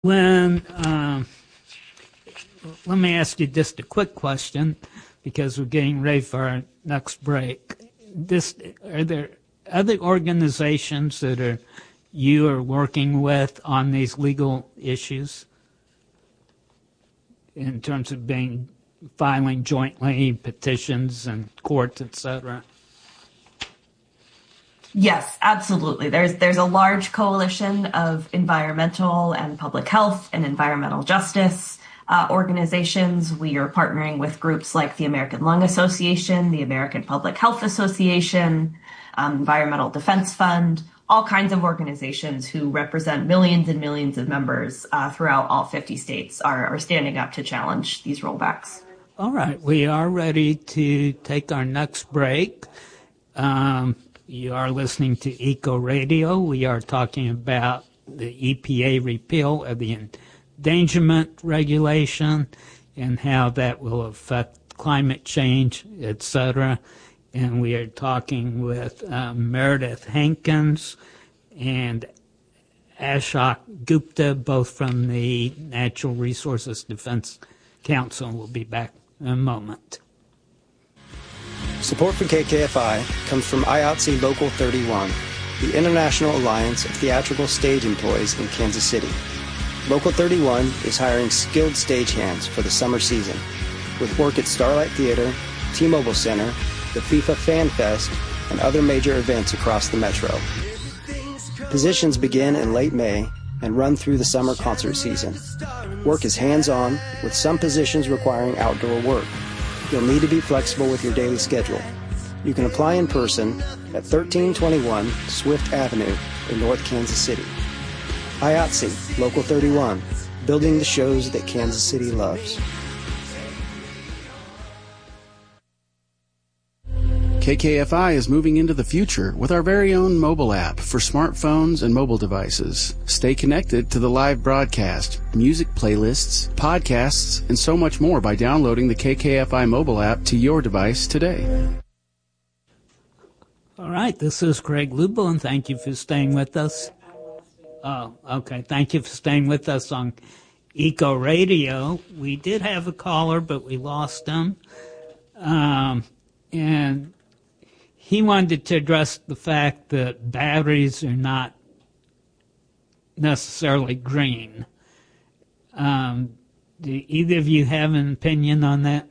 When let me ask you just a quick question, because we're getting ready for our next break. Are there other organizations that you are working with on these legal issues in terms of filing jointly petitions and courts, etc.? Yes, absolutely. There's a large coalition of environmental and public health and environmental justice organizations. We are partnering with groups like the American Lung Association, the American Public Health Association, Environmental Defense Fund, all kinds of organizations who represent millions and millions of members throughout all 50 states are standing up to challenge these rollbacks. All right. We are ready to take our next break. You are listening to Eco Radio. We are talking about the EPA repeal of the endangerment regulation and how that will affect climate change, etc. And we are talking with Meredith Hankins and Ashok Gupta, both from the Natural Resources Defense Council. We'll be back in a moment. Support for KKFI comes from IATSE Local 31, the International Alliance of Theatrical Stage Employees in Kansas City. Local 31 is hiring skilled stagehands for the summer season, with work at Starlight Theater, T-Mobile Center, the FIFA Fan Fest, and other major events across the metro. Positions begin in late May and run through the summer concert season. Work is hands-on, with some positions requiring outdoor work. You'll need to be flexible with your daily schedule. You can apply in person at 1321 Swift Avenue in North Kansas City. IATSE, Local 31, building the shows that Kansas City loves. KKFI is moving into the future with our very own mobile app for smartphones and mobile devices. Stay connected to the live broadcast, music playlists, podcasts, and so much more by downloading the KKFI mobile app to your device today. All right, this is Craig Lubo, and thank you for staying with us. Oh, okay. Thank you for staying with us on Eco Radio. We did have a caller, but we lost him. And he wanted to address the fact that batteries are not necessarily green. Do either of you have an opinion on that?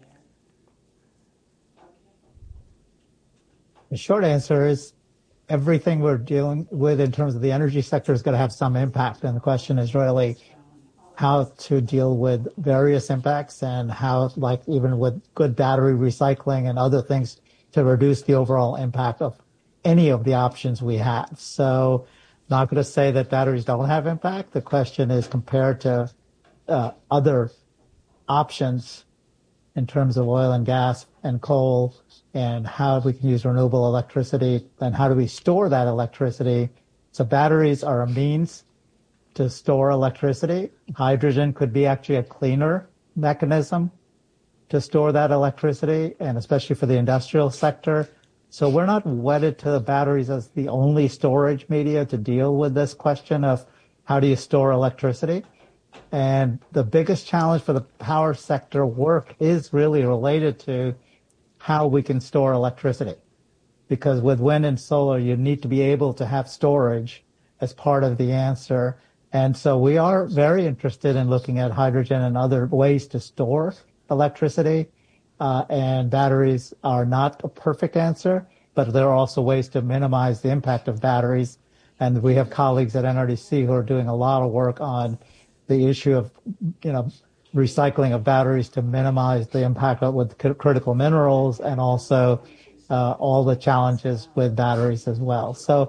The short answer is everything we're dealing with in terms of the energy sector is going to have some impact. And the question is really how to deal with various impacts and how, like even with good battery recycling and other things, to reduce the overall impact of any of the options we have. So not going to say that batteries don't have impact. The question is compared to other options in terms of oil and gas and coal, and how we can use renewable electricity, and how do we store that electricity. So batteries are a means to store electricity. Hydrogen could be actually a cleaner mechanism to store that electricity, and especially for the industrial sector. So we're not wedded to the batteries as the only storage media to deal with this question of how do you store electricity. And the biggest challenge for the power sector work is really related to how we can store electricity. Because with wind and solar, you need to be able to have storage as part of the answer. And so we are very interested in looking at hydrogen and other ways to store electricity. And batteries are not a perfect answer, but there are also ways to minimize the impact of batteries. And we have colleagues at NRDC who are doing a lot of work on the issue of, recycling of batteries to minimize the impact with critical minerals, and also all the challenges with batteries as well. So,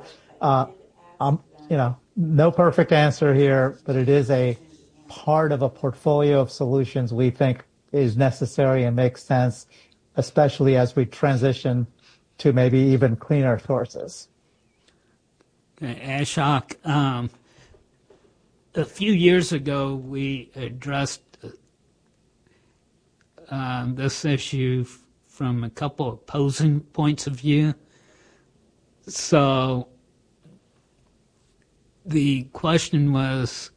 no perfect answer here, but it is a part of a portfolio of solutions we think is necessary and makes sense, especially as we transition to maybe even cleaner sources. Okay, Ashok, a few years ago we addressed this issue from a couple opposing points of view. So the question was,